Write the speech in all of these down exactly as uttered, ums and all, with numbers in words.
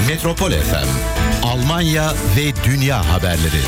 Metropol F M, Almanya ve Dünya haberleri.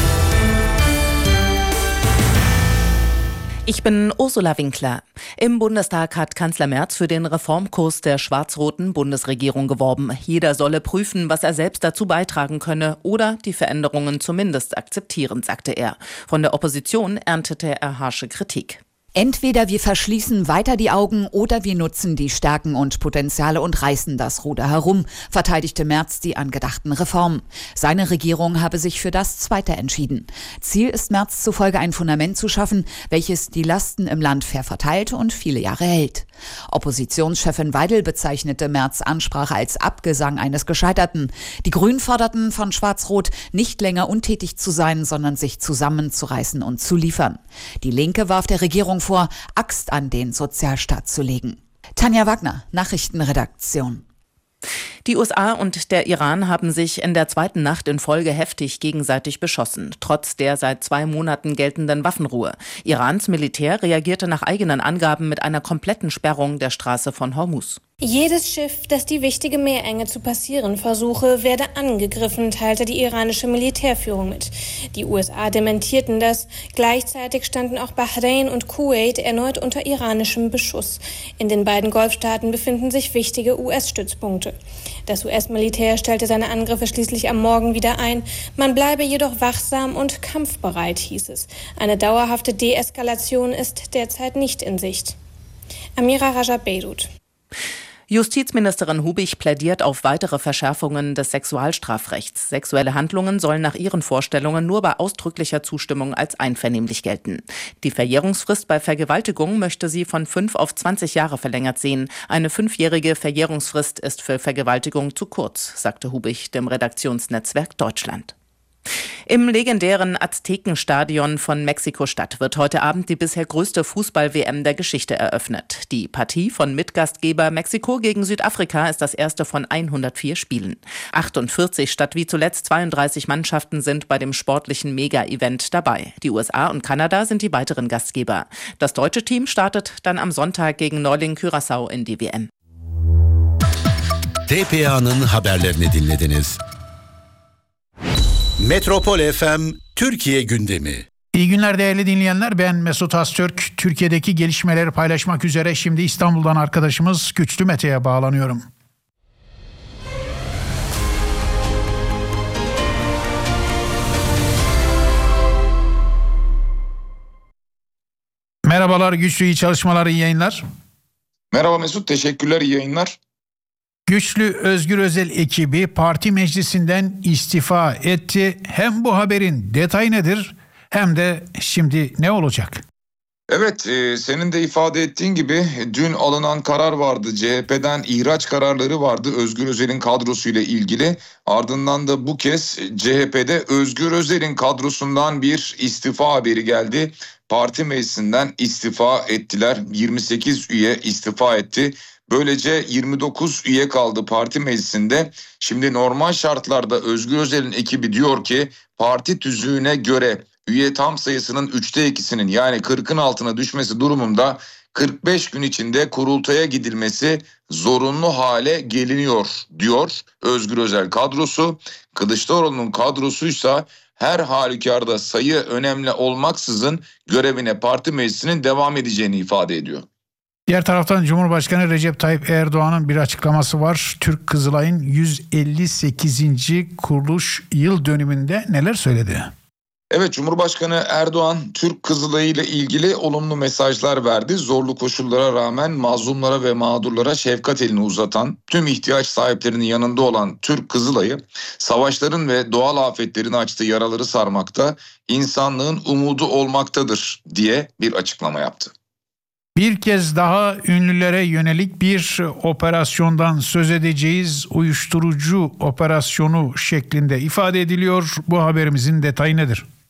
Ich bin Ursula Winkler. Im Bundestag hat Kanzler Merz für den Reformkurs der schwarz-roten Bundesregierung geworben. Jeder solle prüfen, was er selbst dazu beitragen könne oder die Veränderungen zumindest akzeptieren, sagte er. Von der Opposition erntete er harsche Kritik. Entweder wir verschließen weiter die Augen oder wir nutzen die Stärken und Potenziale und reißen das Ruder herum, verteidigte Merz die angedachten Reformen. Seine Regierung habe sich für das Zweite entschieden. Ziel ist Merz zufolge ein Fundament zu schaffen, welches die Lasten im Land fair verteilt und viele Jahre hält. Oppositionschefin Weidel bezeichnete Merz' Ansprache als Abgesang eines Gescheiterten. Die Grünen forderten von Schwarz-Rot, nicht länger untätig zu sein, sondern sich zusammenzureißen und zu liefern. Die Linke warf der Regierung vor, Axt an den Sozialstaat zu legen. Tanja Wagner, Nachrichtenredaktion. Die U S A und der Iran haben sich in der zweiten Nacht in Folge heftig gegenseitig beschossen, trotz der seit zwei Monaten geltenden Waffenruhe. Irans Militär reagierte nach eigenen Angaben mit einer kompletten Sperrung der Straße von Hormuz. Jedes Schiff, das die wichtige Meerenge zu passieren versuche, werde angegriffen, teilte die iranische Militärführung mit. Die U S A dementierten das. Gleichzeitig standen auch Bahrain und Kuwait erneut unter iranischem Beschuss. In den beiden Golfstaaten befinden sich wichtige U S-Stützpunkte. Das U S-Militär stellte seine Angriffe schließlich am Morgen wieder ein. Man bleibe jedoch wachsam und kampfbereit, hieß es. Eine dauerhafte Deeskalation ist derzeit nicht in Sicht. Amira Raja, Beirut. Justizministerin Hubig plädiert auf weitere Verschärfungen des Sexualstrafrechts. Sexuelle Handlungen sollen nach ihren Vorstellungen nur bei ausdrücklicher Zustimmung als einvernehmlich gelten. Die Verjährungsfrist bei Vergewaltigung möchte sie von fünf auf zwanzig Jahre verlängert sehen. Eine fünfjährige Verjährungsfrist ist für Vergewaltigung zu kurz, sagte Hubig dem Redaktionsnetzwerk Deutschland. Im legendären Aztekenstadion von Mexiko-Stadt wird heute Abend die bisher größte Fußball-W M der Geschichte eröffnet. Die Partie von Mitgastgeber Mexiko gegen Südafrika ist das erste von hundertvier Spielen. achtundvierzig statt wie zuletzt zweiunddreißig Mannschaften sind bei dem sportlichen Mega-Event dabei. Die U S A und Kanada sind die weiteren Gastgeber. Das deutsche Team startet dann am Sonntag gegen Neuling Curaçao in die W M. T P A'nın haberlerini dinlediniz. Metropol F M Türkiye gündemi. İyi günler değerli dinleyenler. Ben Mesut Öztürk. Türkiye'deki gelişmeleri paylaşmak üzere şimdi İstanbul'dan arkadaşımız Güçlü Mete'ye bağlanıyorum. Merhabalar Güçlü, iyi çalışmalar, iyi yayınlar. Merhaba Mesut, teşekkürler, iyi yayınlar. Güçlü Özgür Özel ekibi parti meclisinden istifa etti. Hem bu haberin detayı nedir hem de şimdi ne olacak? Evet, e, senin de ifade ettiğin gibi dün alınan karar vardı. C H P'den ihraç kararları vardı Özgür Özel'in kadrosuyla ilgili. Ardından da bu kez C H P'de Özgür Özel'in kadrosundan bir istifa haberi geldi. Parti meclisinden istifa ettiler. yirmi sekiz üye istifa etti. Böylece yirmi dokuz üye kaldı parti meclisinde. Şimdi normal şartlarda Özgür Özel'in ekibi diyor ki parti tüzüğüne göre üye tam sayısının üçte ikisinin yani kırkın altına düşmesi durumunda kırk beş gün içinde kurultaya gidilmesi zorunlu hale geliniyor diyor Özgür Özel kadrosu. Kılıçdaroğlu'nun kadrosuysa her halükarda sayı önemli olmaksızın görevine parti meclisinin devam edeceğini ifade ediyor. Diğer taraftan Cumhurbaşkanı Recep Tayyip Erdoğan'ın bir açıklaması var. Türk Kızılay'ın yüz elli sekizinci kuruluş yıl dönümünde neler söyledi? Evet, Cumhurbaşkanı Erdoğan Türk Kızılayı ile ilgili olumlu mesajlar verdi. Zorlu koşullara rağmen mazlumlara ve mağdurlara şefkat elini uzatan, tüm ihtiyaç sahiplerinin yanında olan Türk Kızılayı, savaşların ve doğal afetlerin açtığı yaraları sarmakta, insanlığın umudu olmaktadır diye bir açıklama yaptı. Bir kez daha ünlülere yönelik bir operasyondan söz edeceğiz. Uyuşturucu operasyonu şeklinde ifade ediliyor. Bu haberimizin detayı nedir?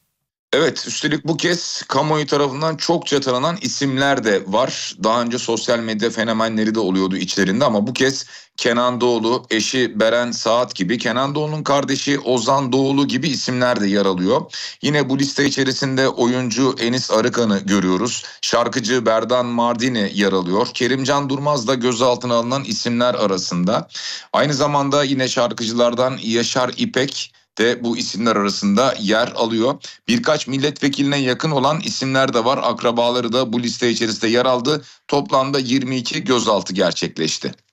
Evet, üstelik bu kez kamuoyu tarafından çokça tanınan isimler de var. Daha önce sosyal medya fenomenleri de oluyordu içlerinde ama bu kez Kenan Doğulu, eşi Beren Saat gibi, Kenan Doğulu'nun kardeşi Ozan Doğulu gibi isimler de yer alıyor. Yine bu liste içerisinde oyuncu Enis Arıkan'ı görüyoruz. Şarkıcı Berdan Mardini yer alıyor. Kerimcan Durmaz da gözaltına alınan isimler arasında. Aynı zamanda yine şarkıcılardan Yaşar İpek de bu isimler arasında yer alıyor. Birkaç milletvekiline yakın olan isimler de var. Akrabaları da bu liste içerisinde yer aldı. Toplamda yirmi iki gözaltı gerçekleşti.